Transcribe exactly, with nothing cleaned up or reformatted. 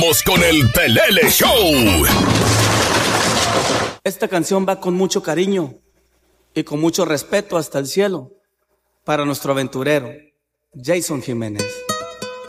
Continuamos con el Pelele Show. Esta canción va con mucho cariño y con mucho respeto hasta el cielo para nuestro aventurero, Jason Jiménez.